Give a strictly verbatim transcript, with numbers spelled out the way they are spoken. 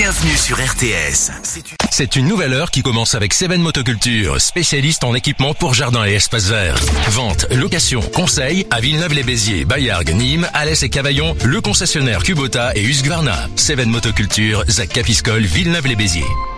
Bienvenue sur R T S. C'est une nouvelle heure qui commence avec Seven Motoculture, spécialiste en équipement pour jardin et espaces verts. Vente, location, conseil à Villeneuve-les-Béziers, Bayargues, Nîmes, Alès et Cavaillon, le concessionnaire Kubota et Husqvarna. Seven Motoculture, Zac Capiscol, Villeneuve-les-Béziers.